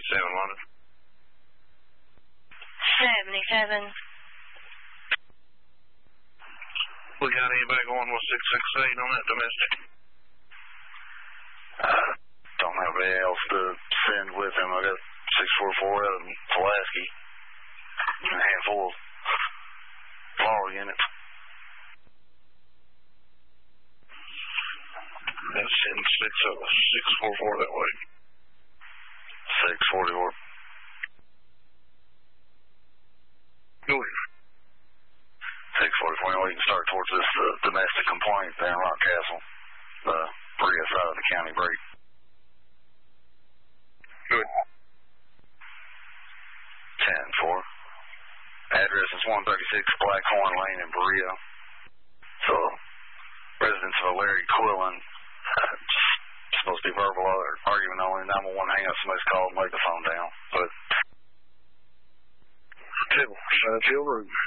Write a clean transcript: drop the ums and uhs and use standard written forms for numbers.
London. 77. We got anybody going with 668 on that domestic? Don't have anybody else to send with him. I got 644 out of Pulaski and a handful of flower units. Let's send 644 that way. 644. Go ahead. 644. We can start towards this domestic complaint there in Rock Castle. The Berea side of the county break. Good. 10-4. Address is 136 Blackhorn Lane in Berea. So, residents of Larry Quillen, supposed to be verbal argument only. 911 hang up, somebody's called and laid the phone down. But, Field Road.